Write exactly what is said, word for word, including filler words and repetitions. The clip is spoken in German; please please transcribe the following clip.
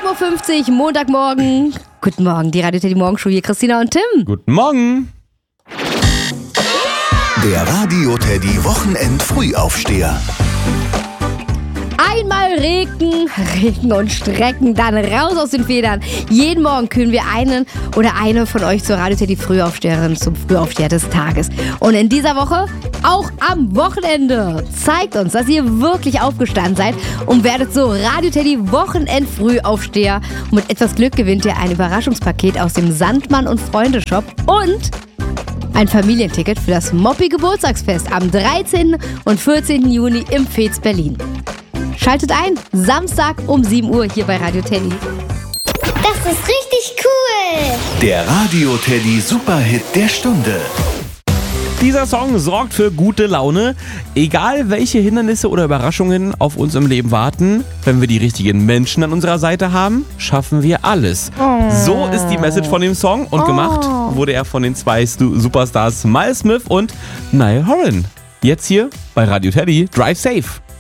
sieben Uhr fünfzig, Montagmorgen. Guten Morgen, die Radio Teddy Morgenshow hier, Christina und Tim. Guten Morgen. Der Radio Teddy Wochenend Frühaufsteher. Einmal Regen, Regen und Strecken, dann raus aus den Federn. Jeden Morgen kühlen wir einen oder eine von euch zur Radio Teddy Frühaufsteherin zum Frühaufsteher des Tages. Und in dieser Woche auch am Wochenende. Zeigt uns, dass ihr wirklich aufgestanden seid und werdet so Radio Teddy Wochenend Frühaufsteher. Und mit etwas Glück gewinnt ihr ein Überraschungspaket aus dem Sandmann und Freunde Shop und ein Familienticket für das Moppi Geburtstagsfest am dreizehnten und vierzehnten Juni im Fez Berlin. Schaltet ein, Samstag um sieben Uhr hier bei Radio Teddy. Das ist richtig cool. Der Radio Teddy Superhit der Stunde. Dieser Song sorgt für gute Laune. Egal welche Hindernisse oder Überraschungen auf uns im Leben warten, wenn wir die richtigen Menschen an unserer Seite haben, schaffen wir alles. Oh. So ist die Message von dem Song und oh. gemacht wurde er von den zwei Superstars Miles Smith und Niall Horan. Jetzt hier bei Radio Teddy Drive Safe.